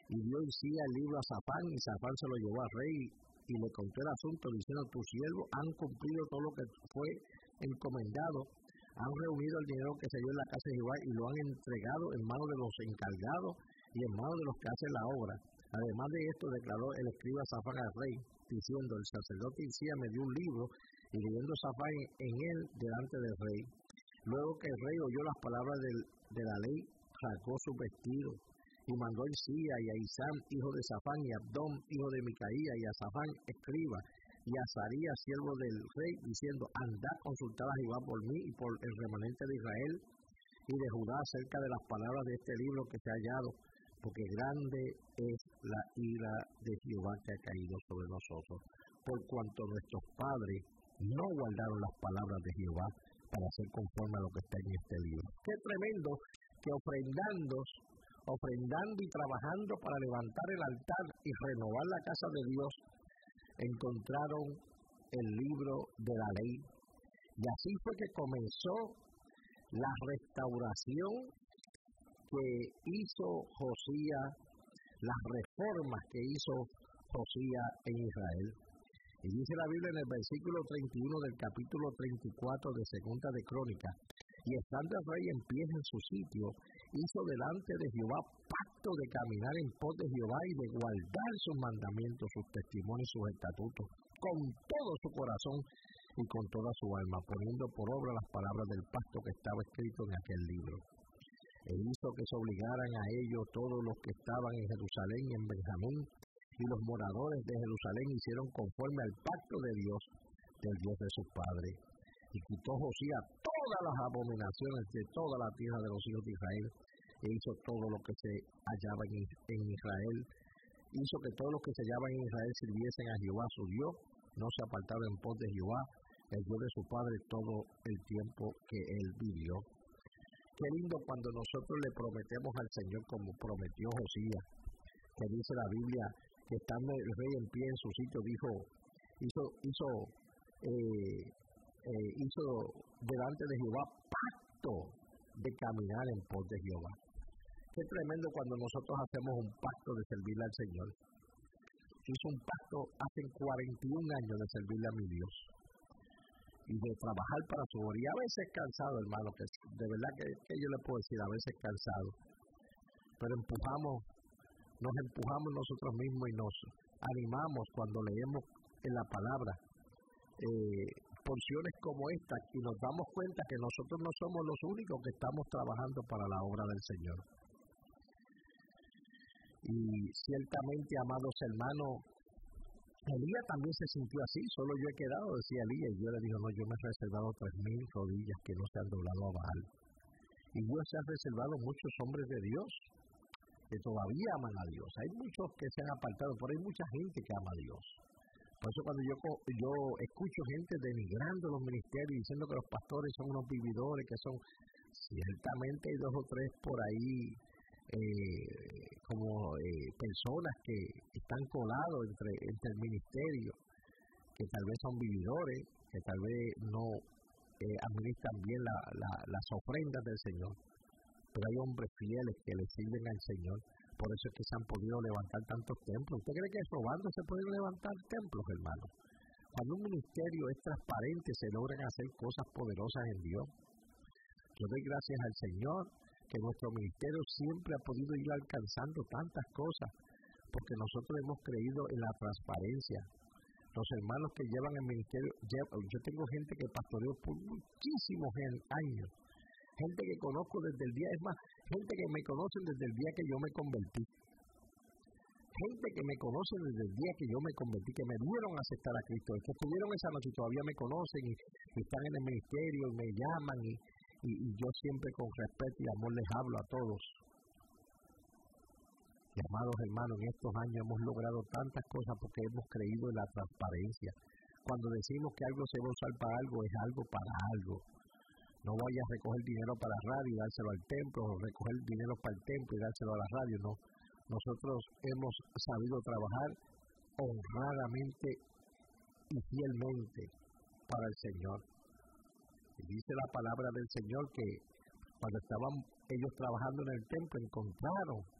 Y dio Hilcías el libro a Safán, y Safán se lo llevó al rey, y le contó el asunto, diciendo: tus siervos han cumplido todo lo que fue encomendado, han reunido el dinero que se dio en la casa de Jehová, y lo han entregado en manos de los encargados, y en manos de los que hacen la obra. Además de esto, declaró el escriba Safán al rey, diciendo: el sacerdote Hilcías me dio un libro, y leyendo Safán en él delante del rey. Luego que el rey oyó las palabras de la ley, rasgó su vestido, y mandó a Hilcías y a Hisam, hijo de Safán, y a Abdón, hijo de Micaía, y a Safán, escriba, y a Azarías, siervo del rey, diciendo: andad, consultad a Jehová por mí y por el remanente de Israel y de Judá acerca de las palabras de este libro que se ha hallado, porque grande es la ira de Jehová que ha caído sobre nosotros, por cuanto nuestros padres no guardaron las palabras de Jehová para hacer conforme a lo que está en este libro. Qué tremendo que ofrendando y trabajando para levantar el altar y renovar la casa de Dios, encontraron el libro de la ley. Y así fue que comenzó la restauración que hizo Josías, las reformas que hizo Josías en Israel. Y dice la Biblia en el versículo 31 del capítulo 34 de Segunda de Crónicas: y estando el rey en pie en su sitio, hizo delante de Jehová pacto de caminar en pos de Jehová y de guardar sus mandamientos, sus testimonios y sus estatutos, con todo su corazón y con toda su alma, poniendo por obra las palabras del pacto que estaba escrito en aquel libro. E hizo que se obligaran a ello todos los que estaban en Jerusalén y en Benjamín, y los moradores de Jerusalén hicieron conforme al pacto de Dios, del Dios de sus padres. Y quitó Josías todas las abominaciones de toda la tierra de los hijos de Israel, e hizo todo lo que se hallaba en Israel. Hizo que todos los que se hallaban en Israel sirviesen a Jehová su Dios, no se apartaron en pos de Jehová, el Dios de su padre, todo el tiempo que él vivió. Qué lindo cuando nosotros le prometemos al Señor como prometió Josías, que dice la Biblia que estando el rey en pie en su sitio, hizo delante de Jehová pacto de caminar en pos de Jehová. Qué tremendo cuando nosotros hacemos un pacto de servirle al Señor. Hizo un pacto hace 41 años de servirle a mi Dios y de trabajar para su obra. Y a veces cansado, hermano, que de verdad que yo le puedo decir, a veces cansado, pero nos empujamos nosotros mismos y nos animamos cuando leemos en la palabra porciones como esta, y nos damos cuenta que nosotros no somos los únicos que estamos trabajando para la obra del Señor. Y ciertamente, amados hermanos, Elías también se sintió así: solo yo he quedado, decía Elías, y Dios le dijo: no, yo me he reservado 3,000 rodillas que no se han doblado a Baal. Y Dios se ha reservado muchos hombres de Dios que todavía aman a Dios. Hay muchos que se han apartado, pero hay mucha gente que ama a Dios. Por eso cuando yo escucho gente denigrando los ministerios, diciendo que los pastores son unos vividores, que son, ciertamente hay 2 o 3 por ahí, personas que están colados entre el ministerio, que tal vez son vividores, que tal vez no administran bien las ofrendas del Señor. Pero hay hombres fieles que le sirven al Señor. Por eso es que se han podido levantar tantos templos. ¿Usted cree que robando se pueden levantar templos, hermano? Cuando un ministerio es transparente, se logran hacer cosas poderosas en Dios. Yo doy gracias al Señor que nuestro ministerio siempre ha podido ir alcanzando tantas cosas, porque nosotros hemos creído en la transparencia. Los hermanos que llevan el ministerio, yo tengo gente que pastoreó por muchísimos años, gente que conozco desde el día, es más, gente que me conocen desde el día que yo me convertí, gente que me conoce desde el día que yo me convertí, que me dieron a aceptar a Cristo, que estuvieron esa noche y todavía me conocen y están en el ministerio y me llaman y yo siempre con respeto y amor les hablo a todos. Y amados hermanos, en estos años hemos logrado tantas cosas porque hemos creído en la transparencia. Cuando decimos que algo se va a usar para algo, es algo para algo. No vayas a recoger dinero para la radio y dárselo al templo, o recoger dinero para el templo y dárselo a la radio, no. Nosotros hemos sabido trabajar honradamente y fielmente para el Señor. Y dice la palabra del Señor que cuando estaban ellos trabajando en el templo, encontraron